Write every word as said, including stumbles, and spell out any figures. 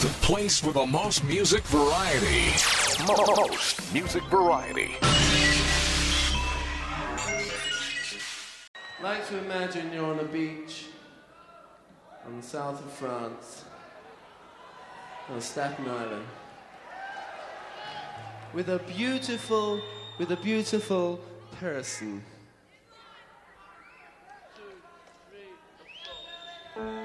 The place with the most music variety. Most music variety. Like to imagine you're on a beach on the south of France, on Staten Island, with a beautiful, with a beautiful person. Two, three, four.